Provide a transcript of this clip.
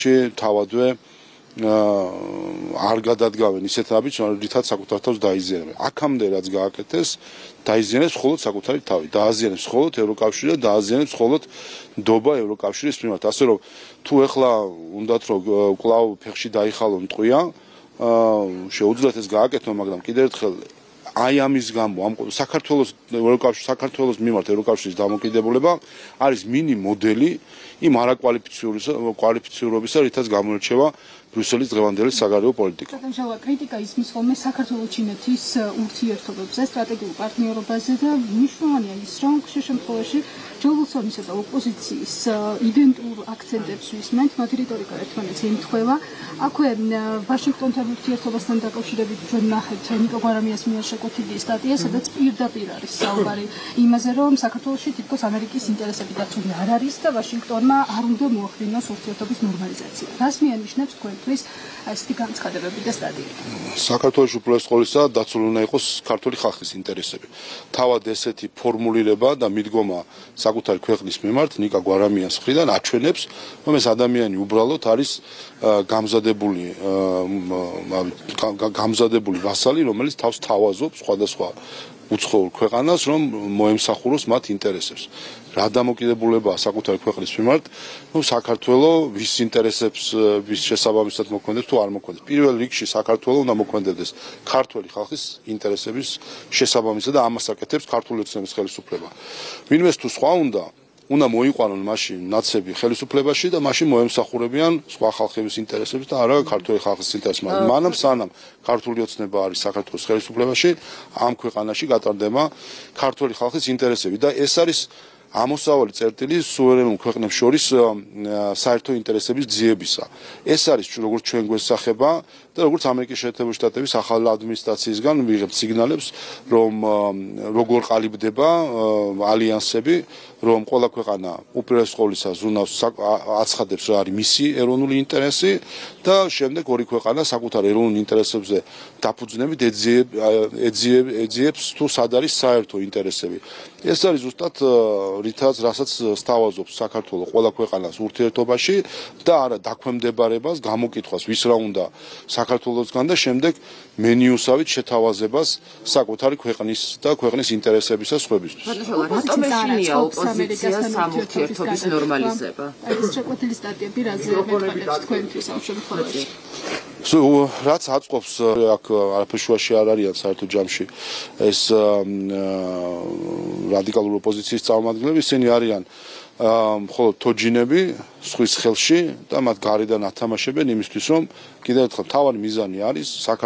თავადვე არ გადადგავენ ისეთ რამით, რითაც საკუთარ თავს დაიზიანებენ. აქამდე რაც გააკეთეს, დაიზიანებს მხოლოდ საკუთარი თავი, დააზიანებს მხოლოდ ევროკავშირი და დააზიანებს მხოლოდ ნდობა ევროკავშირის მიმართ. ასე რომ თუ ეხლა უნდათ რომ კვლავ ფეხში დაიხალონ ტყვია, შეუძლიათ ეს გააკეთონ, მაგრამ კიდევ ერთხელ აი ამის გამო ამ საქართველოს მიმართ ევროკავშირის დამოკიდებულება არის მინი მოდელი იმ არაკვალიფიცირებისა, რითაც გამოირჩევა ბრიუსელის დღევანდელი საგარეო პოლიტიკა. კრიტიკა ისმის ხოლმე საქართველოს-ჩინეთის ურთიერთობებზე, სტრატეგიულ პარტნიორობაზე და მნიშვნელოვანია ის, რომ ხშირ შემთხვევაში ჯგუფოსნისა და ოპოზიციის იდენტურ აქცენტებს ვისმენთ, მათი რიტორიკა ერთმანეთს ემთხვევა. აქვე ვაშინგტონთან ურთიერთობასთან დაკავშირებით ჩვენ ნახეთ ნიკო გვარამიას მიერ შეკვეთილი სტატია, სადაც პირდაპირ არის საუბარი იმაზე, რომ საქართველოში თითქოს ამერიკის ინტერესები დაცული არ არის და ვაშინგტონმა არ უნდა მოახდინოს ურთიერთობის ნორმალიზაცია. რას მიანიშნებს თქვენთვის ესეთი განცხადებები და სტატიები? საქართველოს უპირველეს ყოვლისა დაცული უნდა იყოს ქართული ხალხის ინტერესები. თავად ესეთი ფორმულირება და მიდგომა საკუთარი ქვეყნის მიმართ ნიკა გვარამიას მხრიდან აჩვენებს, რომ ეს ადამიანი უბრალოდ არის გამზადებული ვასალი, რომელიც თავს თავაზობს სხვადასხვა უცხოურ ქვეყანას, რომ მოემსახუროს მათ ინტერესებს. რა დამოკიდებულებაა საკუთარი ქვეყნის მიმართ, საქართველოს ვის ინტერესებს ვის შესაბამისად მოქმედებს თუ არ მოქმედებს. პირველ რიგში საქართველოს უნდა მოქმედებდეს ქართული ხალხის ინტერესების შესაბამისად და ამას აკეთებს ქართული ოცნების ხელისუფლება. ვინმეს თუ სხვა უნდა მოიყვანონ მაშინ ნაცები ხელისუფლებაში და მაშინ მოემსახურებიან სხვა ხალხების ინტერესებს და არა ქართული ხალხის ინტერესებს. მანამ სანამ ქართული ოცნება არის საქართველოს ხელისუფლებაში, ამ ქვეყანაში გატარდება ქართული ხალხის ინტერესები და ეს არის ამოსავალი წერტილი სუვერენულ ქვეყნებს შორის საერთო ინტერესების ძიებისა. ეს არის როგორც ჩვენ გვესახება და როგორც ამერიკის შეერთებული შტატების ახალი ადმინისტრაციისგან ვიღებთ სიგნალებს, რომ როგორ ყალიბდება ალიანსები, რომ ყველა ქვეყანა უპირველეს ყოვლისა ზრუნავს აცხადებს, რა არის მისი ეროვნული ინტერესი და შემდეგ ორი ქვეყანა საკუთარ ეროვნულ ინტერესებზე დაფუძნებით ეძიებს თუ სად არის საერთო ინტერესები. ეს არის ზუსტად რასაც სთავაზობს საქართველოს ყველა ქვეყანას ურთიერთობაში და არა დაქვემდებარებას, გამოკითხვას ვის რა უნდა საქართველოსგან და შემდეგ მენიუსავით შეთავაზებას საკუთარი ქვეყნის და ქვეყნის ინტერესებისა სხვებისთვის. რატომ ეშინია ოპოზიციას ამ ურთიერთობის ნორმალიზება? ეს შეკვეთილი სტატიები რაზე მეტყველებს თქვენთვის ამ შემთხვევაში? რაც აწყობს აქ არაფერ შუაში არ არიან საერთო ჯამში ეს რადიკალური ოპოზიციის წარმომადგენლები, ისინი არიან მხოლოდ თოჯინები სხვის ხელში და მათ გარედან ათამაშებენ იმისთვის, რომ კიდევ ერთხელ მთავარი მიზანი არის